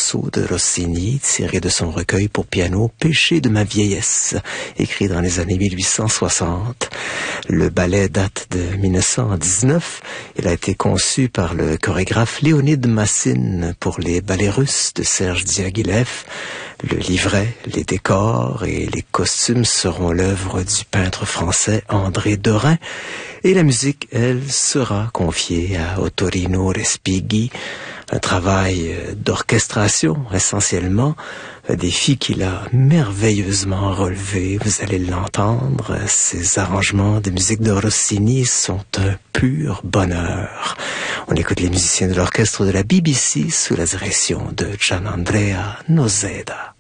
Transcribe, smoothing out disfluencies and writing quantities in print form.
morceau de Rossini tiré de son recueil pour piano Péché de ma vieillesse, écrit dans les années 1860. Le ballet date de 1919. Il a été conçu par le chorégraphe Léonide Massine pour les ballets russes de Serge Diaghilev. Le livret, les décors et les costumes seront l'œuvre du peintre français André Derain. Et la musique, elle, sera confiée à Ottorino Respighi. Un travail d'orchestration, essentiellement, un défi qu'il a merveilleusement relevé. Vous allez l'entendre, ces arrangements de musique de Rossini sont un pur bonheur. On écoute les musiciens de l'orchestre de la BBC sous la direction de Gianandrea Noseda.